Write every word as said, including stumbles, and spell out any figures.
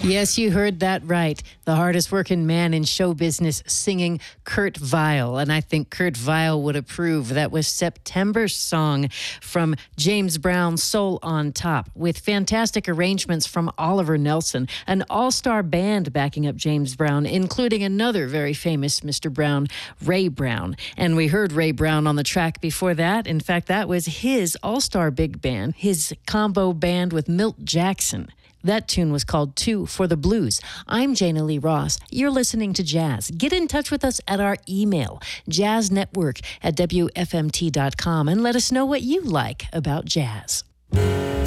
Yes, you heard that right. The hardest working man in show business singing Kurt Weill. And I think Kurt Weill would approve. That was September's song from James Brown's Soul on Top, with fantastic arrangements from Oliver Nelson, an all-star band backing up James Brown, including another very famous Mister Brown, Ray Brown. And we heard Ray Brown on the track before that. In fact, that was his all-star big band, his combo band with Milt Jackson. That tune was called Two for the Blues. I'm Jana Lee Ross. You're listening to Jazz. Get in touch with us at our email, jazznetwork at W F M T dot com, and let us know what you like about jazz.